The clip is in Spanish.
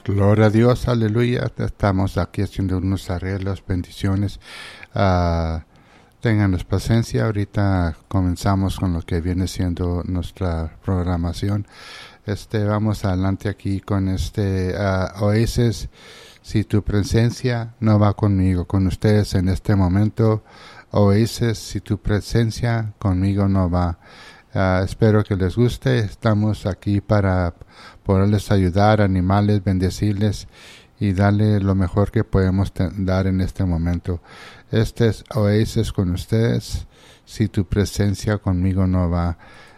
Gloria a Dios, aleluya. Estamos aquí haciendo unos arreglos, bendiciones. Ténganos paciencia. Ahorita comenzamos con lo que viene siendo nuestra programación. Vamos adelante aquí con Oasis. Si tu presencia no va conmigo, con ustedes en este momento. Oasis, si tu presencia conmigo no va. Espero que les guste. Estamos aquí para poderles ayudar, animarles, bendecirles y darle lo mejor que podemos dar en este momento. Este es Oasis con ustedes. Si tu presencia conmigo no va.